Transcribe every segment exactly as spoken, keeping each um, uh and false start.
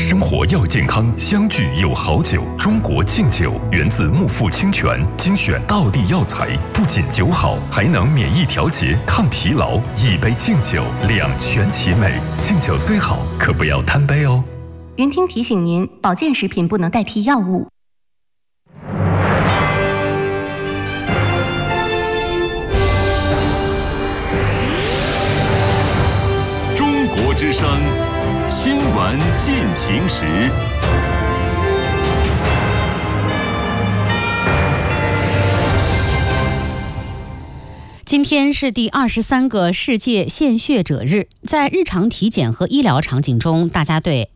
生活要健康，相聚有好酒。中国敬酒源自木富清泉精选道地药材，不仅酒好，还能免疫调节、抗疲劳。一杯敬酒，两全其美。敬酒虽好，可不要贪杯哦。 云听提醒您，保健食品不能代替药物。 中国之声新闻进行时。 今天是第二十三个世界献血者日，在日常体检和医疗场景中，大家对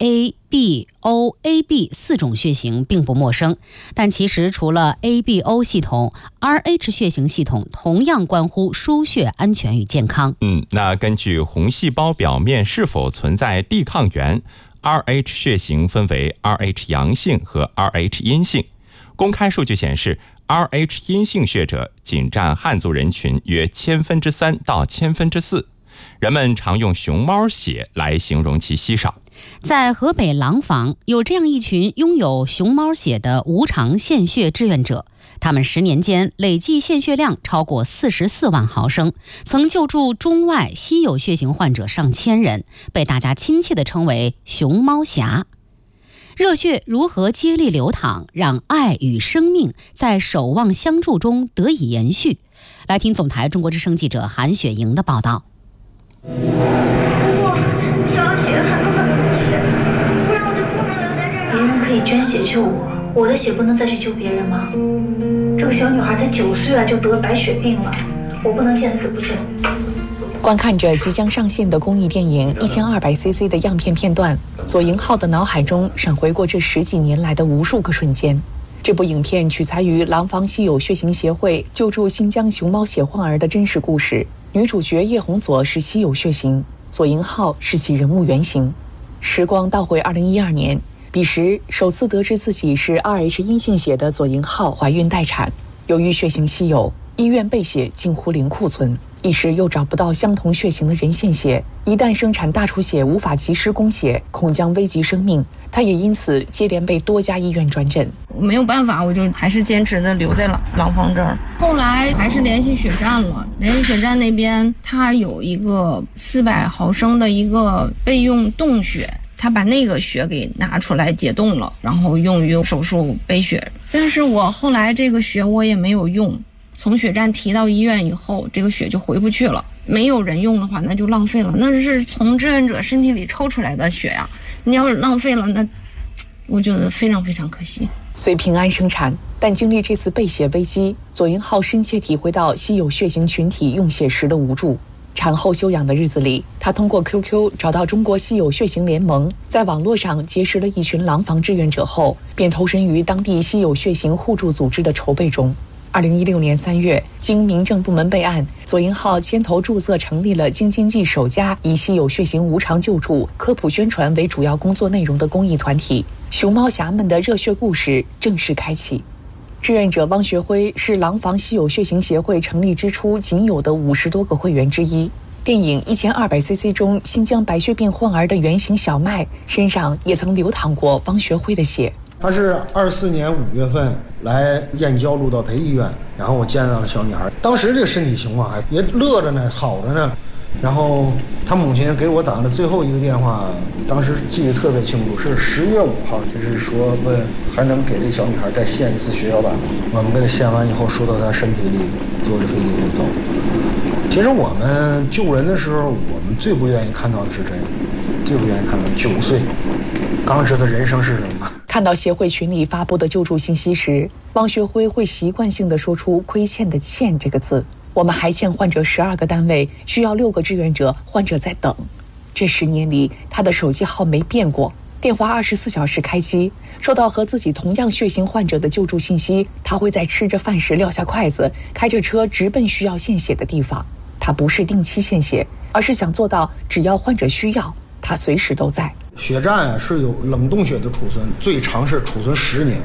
A、B、O、A、B 四种血型并不陌生，但其实除了 A、B、O 系统 ，R H 血型系统同样关乎输血安全与健康。 嗯，那根据红细胞表面是否存在地抗原 ，R H 血型分为 R H 阳性和 R H 阴性。公开数据显示，R H 阴性血者仅占汉族人群约千分之三到千分之四，人们常用熊猫血来形容其稀少。 在河北廊坊，有这样一群拥有熊猫血的无偿献血志愿者，他们十年间累计献血量超过四十四万毫升，曾救助中外稀有血型患者上千人，被大家亲切地称为熊猫侠。热血如何接力流淌，让爱与生命在守望相助中得以延续？来听总台中国之声记者韩雪莹的报道。 不过，小血很多很多的血，不然我就不能留在这儿了。别人可以捐血救我，我的血不能再去救别人吗？这个小女孩才九岁啊，就得白血病了，我不能见死不救。 观看着即将上线的公益电影一千二百 C C 的样片片段，左营浩的脑海中闪回过这十几年来的无数个瞬间。这部影片取材于廊坊稀有血型协会救助新疆熊猫血患儿的真实故事，女主角叶红佐是稀有血型，左营浩是其人物原型。时光倒回二零一二年，彼时首次得知自己是 R H 阴性血的左营浩怀孕待产，由于血型稀有，医院备血近乎零库存，一时又找不到相同血型的人献血，一旦生产大出血无法及时供血，恐将危及生命。他也因此接连被多家医院转诊。 没有办法，我就还是坚持的留在了廊坊这儿。后来还是联系血站了，联系血站那边他有一个四百毫升的一个备用冻血，他把那个血给拿出来解冻了，然后用于手术备血。但是我后来这个血我也没有用，从血站提到医院以后，这个血就回不去了。没有人用的话，那就浪费了，那是从志愿者身体里抽出来的血呀、啊，你要是浪费了，那我觉得非常非常可惜。 虽平安生产，但经历这次备血危机，左营浩深切体会到稀有血型群体用血时的无助。产后休养的日子里，他通过 Q Q 找到中国稀有血型联盟，在网络上结识了一群廊坊志愿者后，便投身于当地稀有血型互助组织的筹备中。二零一六年三月，经民政部门备案，左营浩牵头注册成立了京津冀首家以稀有血型无偿救助、科普宣传为主要工作内容的公益团体。熊猫侠们的热血故事正式开启。志愿者汪学辉是廊坊稀有血型协会成立之初仅有的五十多个会员之一。电影一千二百 C C 中，新疆白血病患儿的原型小麦身上也曾流淌过汪学辉的血。 他是二四年五月份来燕郊路道培医院，然后我见到了小女孩，当时这个身体情况还也乐着呢，好着呢。然后他母亲给我打的最后一个电话，当时记得特别清楚，是十月五号，就是说问还能给这小女孩再献一次血小板。我们给她献完以后，输到她身体里，坐着飞机就走。其实我们救人的时候，我们最不愿意看到的是这样，最不愿意看到九岁刚知道人生是什么。 看到协会群里发布的救助信息时，汪学辉会习惯性地说出亏欠的欠这个字。我们还欠患者十二个单位，需要六个志愿者，患者在等。这十年里，他的手机号没变过，电话二十四小时开机。收到和自己同样血型患者的救助信息，他会在吃着饭时撂下筷子，开着车直奔需要献血的地方。他不是定期献血，而是想做到只要患者需要，他随时都在。 血站啊是有冷冻血的储存，最长是储存十年。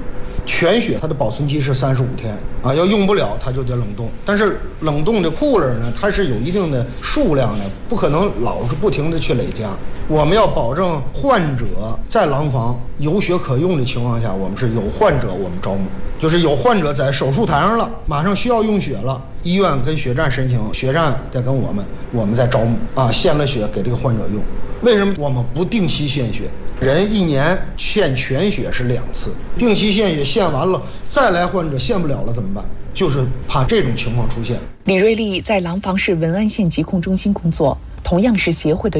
全血它的保存期是三十五天啊，要用不了它就得冷冻。但是冷冻的库勒呢，它是有一定的数量的，不可能老是不停的去累加。我们要保证患者在廊坊有血可用的情况下，我们是有患者我们招募，就是有患者在手术台上了，马上需要用血了，医院跟血站申请，血站再跟我们，我们再招募啊，献了血给这个患者用。为什么我们不定期献血？人一年献全血是两次，定期献血献完了再来患者献不了了怎么办？就是怕这种情况出现。 李瑞丽在廊坊市文安县疾控中心工作，同样是协会的